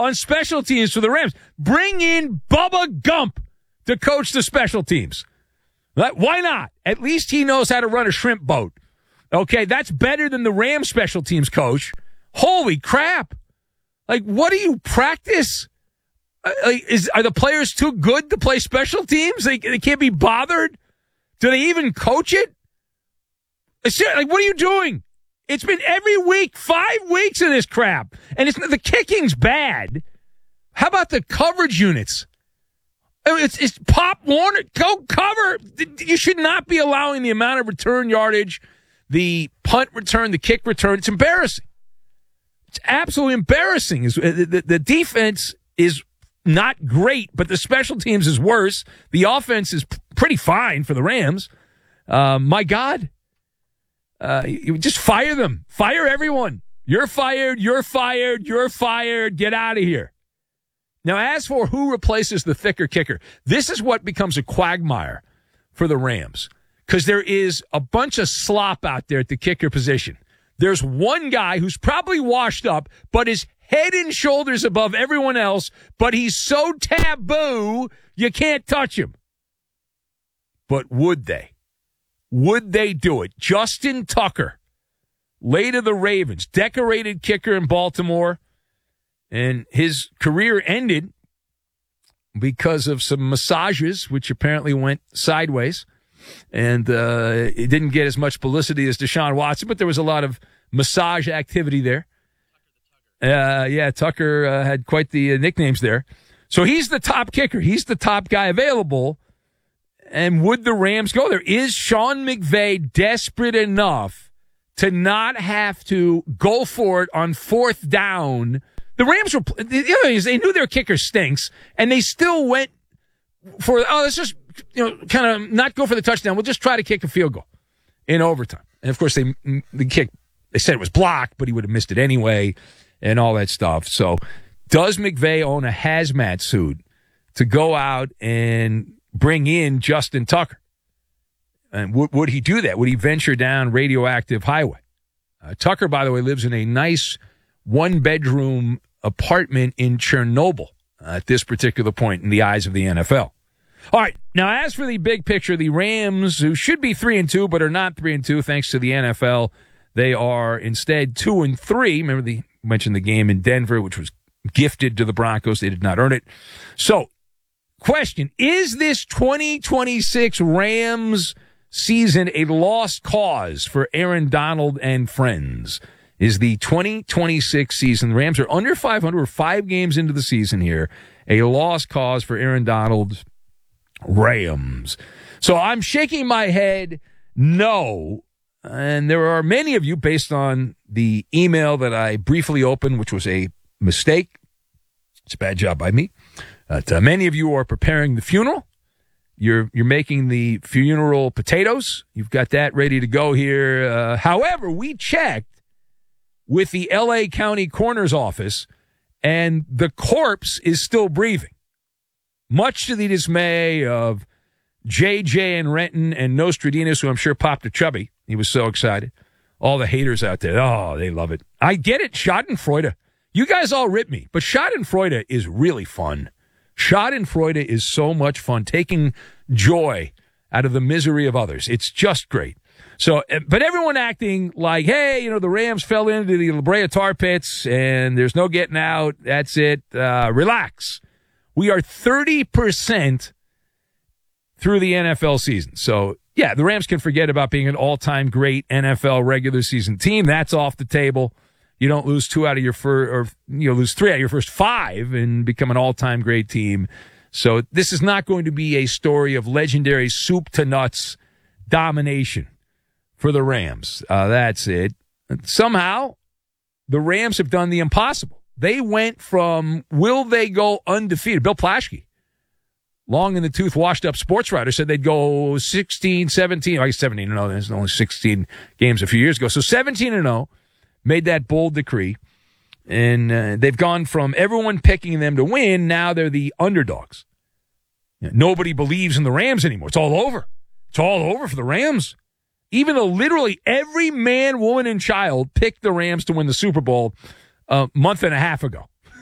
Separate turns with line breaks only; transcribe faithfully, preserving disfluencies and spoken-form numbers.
on special teams for the Rams. Bring in Bubba Gump to coach the special teams. Why not? At least he knows how to run a shrimp boat. Okay, that's better than the Rams special teams coach. Holy crap. Like, what do you practice? Like, is are the players too good to play special teams? They, they can't be bothered? Do they even coach it? Like, what are you doing? It's been every week, five weeks of this crap. And it's the kicking's bad. How about the coverage units? I mean, it's, it's Pop Warner. Go cover. You should not be allowing the amount of return yardage, the punt return, the kick return. It's embarrassing. It's absolutely embarrassing. The, the, the defense is not great, but the special teams is worse. The offense is p- pretty fine for the Rams. Uh, my God. Uh, you just fire them. Fire everyone. You're fired. You're fired. You're fired. Get out of here. Now, as for who replaces the thicker kicker, this is what becomes a quagmire for the Rams because there is a bunch of slop out there at the kicker position. There's one guy who's probably washed up, but is head and shoulders above everyone else, but he's so taboo, you can't touch him. But would they? Would they do it? Justin Tucker, late of the Ravens, decorated kicker in Baltimore, and his career ended because of some massages, which apparently went sideways. And uh, it didn't get as much publicity as Deshaun Watson, but there was a lot of massage activity there. Uh, yeah, Tucker uh, had quite the uh, nicknames there. So he's the top kicker. He's the top guy available. And would the Rams go there? Is Sean McVay desperate enough to not have to go for it on fourth down? The Rams were, the other thing is they knew their kicker stinks, and they still went for, oh, let's just, you know, kind of not go for the touchdown. We'll just try to kick a field goal in overtime. And, of course, they the kick, they said it was blocked, but he would have missed it anyway and all that stuff. So does McVay own a hazmat suit to go out and bring in Justin Tucker? And would, would he do that? Would he venture down radioactive highway? Uh, Tucker, by the way, lives in a nice one-bedroom apartment in Chernobyl uh, at this particular point in the eyes of the N F L. All right, now as for the big picture, the Rams, who should be three and two but are not three and two thanks to the N F L, they are instead two and three. Remember, the mentioned the game in Denver, which was gifted to the Broncos. They did not earn it. So, question: is this twenty twenty-six Rams season a lost cause for Aaron Donald and friends? Is the twenty twenty-six season, the Rams are under five hundred, we're five games into the season here, a lost cause for Aaron Donald's Rams? So I'm shaking my head no, and there are many of you, based on the email that I briefly opened, which was a mistake. It's a bad job by me. But, uh, many of you are preparing the funeral. You're you're making the funeral potatoes. You've got that ready to go here. Uh, however, we checked with the L A County Coroner's Office, and the corpse is still breathing. Much to the dismay of J J and Renton and Nostradamus, who I'm sure popped a chubby. He was so excited. All the haters out there, oh, they love it. I get it, Schadenfreude. You guys all rip me, but Schadenfreude is really fun. Schadenfreude is so much fun, taking joy out of the misery of others. It's just great. So, but everyone acting like, hey, you know, the Rams fell into the La Brea tar pits and there's no getting out. That's it. Uh, relax. We are thirty percent through the N F L season. So, yeah, the Rams can forget about being an all-time great N F L regular season team. That's off the table. You don't lose two out of your first, or you know, lose three out of your first five and become an all-time great team. So this is not going to be a story of legendary soup to nuts domination for the Rams. Uh, that's it. Somehow, the Rams have done the impossible. They went from will they go undefeated? Bill Plaschke, long in the tooth, washed up sports writer, said they'd go sixteen, seventeen, I guess seventeen and oh. There's only sixteen games a few years ago. So seventeen and oh, made that bold decree. And uh, they've gone from everyone picking them to win, now they're the underdogs. You know, nobody believes in the Rams anymore. It's all over. It's all over for the Rams. Even though literally every man, woman, and child picked the Rams to win the Super Bowl a month and a half ago.